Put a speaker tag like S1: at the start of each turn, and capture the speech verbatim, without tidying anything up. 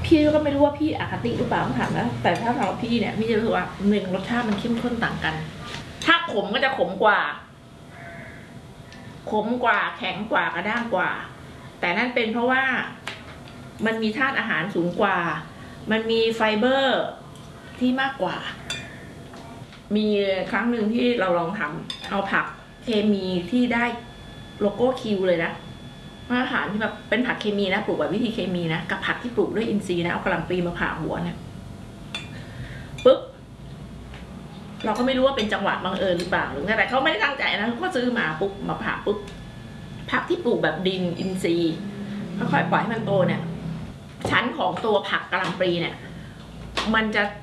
S1: พี่ก็ไม่รู้ว่าพี่อคติหรือเปล่าถามนะแต่ถ้าสำหรับพี่เนี่ยพี่จะรู้สึกว่าหนึ่งรสชาติมันเข้มข้นต่างกันถ้าขมก็จะขมกว่าขมกว่าแข็งกว่ากระด้างกว่าแต่นั่นเป็นเพราะว่ามันมีธาตุอาหารสูงกว่ามันมีไฟเบอร์ที่มากกว่ามีครั้งหนึ่งที่เราลองทำเอาผักเคมีที่ได้โลโก้คิวเลยนะมาตรฐานที่แบบเป็นผักเคมีนะปลูกแบบวิธีเคมีนะกับผักที่ปลูกด้วยอินทรีย์นะเอากระหล่ำปลีมาผ่าหัวเนี่ยปุ๊บเราก็ไม่รู้ว่าเป็นจังหวะบังเอิญหรือเปล่าหรือไงแต่เขาไม่ได้ตั้งใจนะเขาก็ซื้อมาปุ๊บมาผ่าปุ๊บผักที่ปลูกแบบดินอินทรีย์ค่อยๆปล่อยให้มันโตเนี่ยชั้นของตัวผักกะหล่ำปลีเนี่ยมันจะ